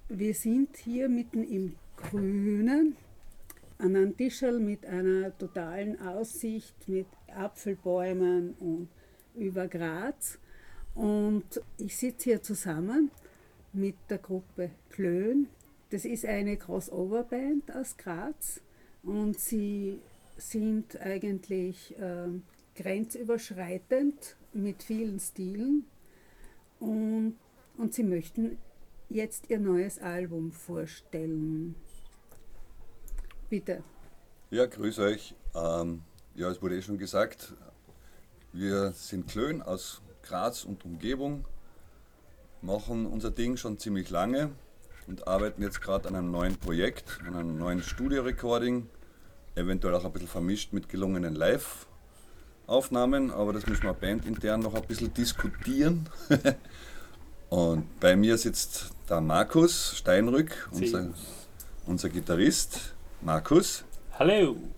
wir sind hier mitten im Grünen an einem Tischl mit einer totalen Aussicht mit Apfelbäumen und über Graz. Und ich sitze hier zusammen mit der Gruppe Klön. Das ist eine Crossover-Band aus Graz und sie sind eigentlich grenzüberschreitend mit vielen Stilen und sie möchten jetzt ihr neues Album vorstellen. Bitte. Ja, grüß euch. Ja, es wurde schon gesagt, wir sind Klön aus Graz und Umgebung, machen unser Ding schon ziemlich lange und arbeiten jetzt gerade an einem neuen Projekt, an einem neuen Studio-Recording, eventuell auch ein bisschen vermischt mit gelungenen Live-Aufnahmen, aber das müssen wir bandintern noch ein bisschen diskutieren. Und bei mir sitzt der Markus Steinrück, unser Gitarrist. Markus. Hallo.